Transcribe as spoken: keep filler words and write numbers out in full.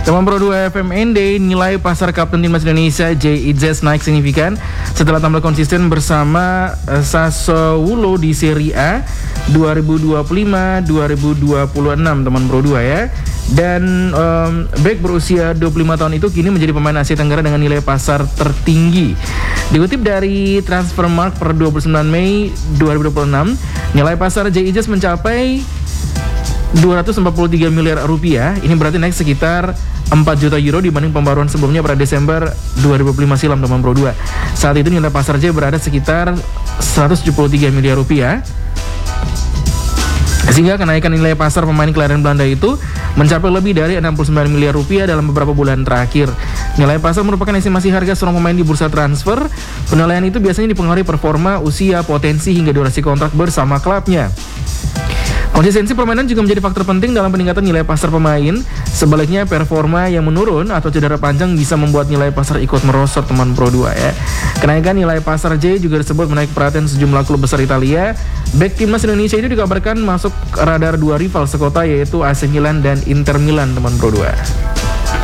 Teman Pro dua F M N D, nilai pasar kapten timnas Indonesia J I Z naik signifikan setelah tampil konsisten bersama uh, Sassuolo di Serie A dua ribu dua puluh lima dua ribu dua puluh enam, teman Pro dua ya. Dan um, Beck berusia dua puluh lima tahun itu kini menjadi pemain Asia Tenggara dengan nilai pasar tertinggi. Dikutip dari Transfermarkt per dua puluh sembilan Mei dua ribu dua puluh enam, nilai pasar J I Z mencapai dua ratus empat puluh tiga miliar rupiah. Ini berarti naik sekitar empat juta euro dibanding pembaruan sebelumnya pada Desember dua ribu dua puluh lima silam, teman Pro dua. Saat itu nilai pasar J berada sekitar seratus tujuh puluh tiga miliar rupiah. Sehingga kenaikan nilai pasar pemain kelahiran Belanda itu mencapai lebih dari enam puluh sembilan miliar rupiah dalam beberapa bulan terakhir. Nilai pasar merupakan estimasi harga seorang pemain di bursa transfer. Penilaian itu biasanya dipengaruhi performa, usia, potensi, hingga durasi kontrak bersama klubnya. Konsistensi permainan juga menjadi faktor penting dalam peningkatan nilai pasar pemain. Sebaliknya, performa yang menurun atau cedera panjang bisa membuat nilai pasar ikut merosot, teman Pro dua ya. Kenaikan nilai pasar J juga disebut menaik perhatian sejumlah klub besar Italia. Bek timnas Indonesia itu dikabarkan masuk radar dua rival sekota, yaitu A C Milan dan Inter Milan, teman Pro dua.